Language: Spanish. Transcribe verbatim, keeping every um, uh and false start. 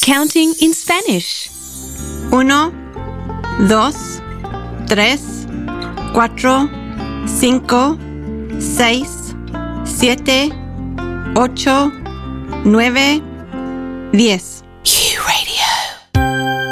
Counting in Spanish. Uno, dos, tres, cuatro, cinco, seis, siete, ocho, nueve, diez. You